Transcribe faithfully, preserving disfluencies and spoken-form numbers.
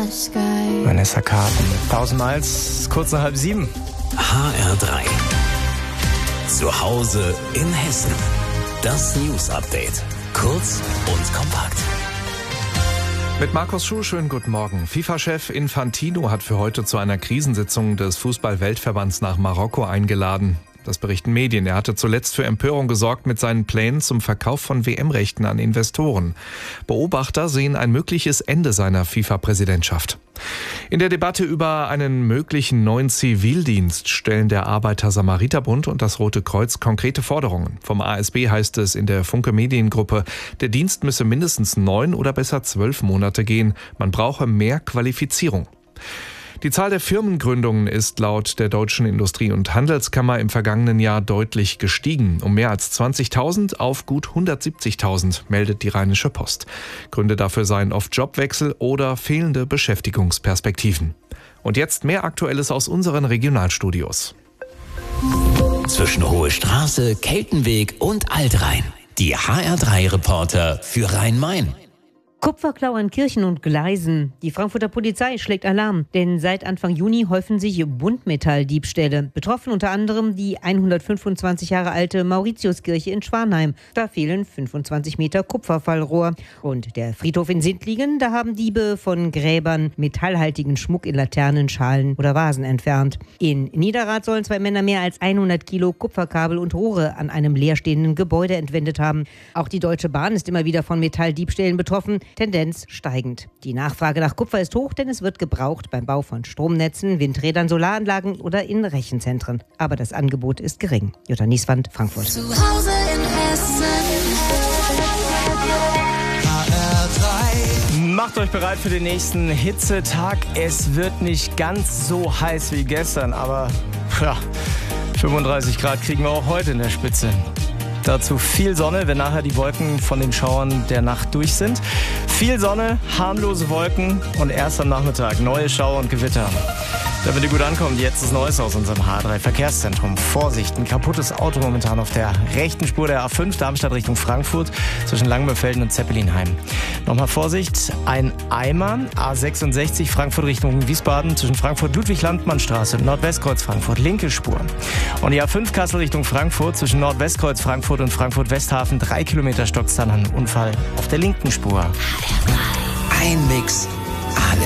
Vanessa Carlton. Tausend Miles, kurz nach halb sieben. H R drei. Zu Hause in Hessen. Das News Update. Kurz und kompakt. Mit Markus Schuh, schönen guten Morgen. FIFA-Chef Infantino hat für heute zu einer Krisensitzung des Fußball-Weltverbands nach Marokko eingeladen. Das berichten Medien. Er hatte zuletzt für Empörung gesorgt mit seinen Plänen zum Verkauf von W M-Rechten an Investoren. Beobachter sehen ein mögliches Ende seiner FIFA-Präsidentschaft. In der Debatte über einen möglichen neuen Zivildienst stellen der Arbeiter-Samariter-Bund und das Rote Kreuz konkrete Forderungen. Vom A S B heißt es in der Funke Mediengruppe, der Dienst müsse mindestens neun oder besser zwölf Monate gehen. Man brauche mehr Qualifizierung. Die Zahl der Firmengründungen ist laut der Deutschen Industrie- und Handelskammer im vergangenen Jahr deutlich gestiegen. Um mehr als zwanzigtausend auf gut hundertsiebzigtausend, meldet die Rheinische Post. Gründe dafür seien oft Jobwechsel oder fehlende Beschäftigungsperspektiven. Und jetzt mehr Aktuelles aus unseren Regionalstudios. Zwischen Hohe Straße, Keltenweg und Altrhein. Die H R drei Reporter für Rhein-Main. Kupferklau an Kirchen und Gleisen. Die Frankfurter Polizei schlägt Alarm, denn seit Anfang Juni häufen sich Buntmetalldiebstähle. Betroffen unter anderem die hundertfünfundzwanzig Jahre alte Mauritiuskirche in Schwanheim. Da fehlen fünfundzwanzig Meter Kupferfallrohr. Und der Friedhof in Sindlingen, da haben Diebe von Gräbern metallhaltigen Schmuck in Laternen, Schalen oder Vasen entfernt. In Niederrad sollen zwei Männer mehr als hundert Kilo Kupferkabel und Rohre an einem leerstehenden Gebäude entwendet haben. Auch die Deutsche Bahn ist immer wieder von Metalldiebstählen betroffen. Tendenz steigend. Die Nachfrage nach Kupfer ist hoch, denn es wird gebraucht beim Bau von Stromnetzen, Windrädern, Solaranlagen oder in Rechenzentren. Aber das Angebot ist gering. Jutta Nieswand, Frankfurt. Zu Hause in Hessen. H R drei. Macht euch bereit für den nächsten Hitzetag. Es wird nicht ganz so heiß wie gestern, aber ja, fünfunddreißig Grad kriegen wir auch heute in der Spitze. Dazu viel Sonne, wenn nachher die Wolken von den Schauern der Nacht durch sind. Viel Sonne, harmlose Wolken und erst am Nachmittag neue Schauer und Gewitter. Damit ihr gut ankommt, jetzt das Neueste aus unserem H drei Verkehrszentrum. Vorsicht, ein kaputtes Auto momentan auf der rechten Spur der A fünf, Darmstadt Richtung Frankfurt, zwischen Langenbefelden und Zeppelinheim. Nochmal Vorsicht, ein Eimer, A sechsundsechzig, Frankfurt Richtung Wiesbaden, zwischen Frankfurt-Ludwig-Landmann-Straße und Nordwestkreuz Frankfurt, linke Spur. Und die A fünf Kassel Richtung Frankfurt, zwischen Nordwestkreuz Frankfurt und Frankfurt-Westhafen, drei Kilometer stockt's dann an Unfall auf der linken Spur. Ein Mix, alles.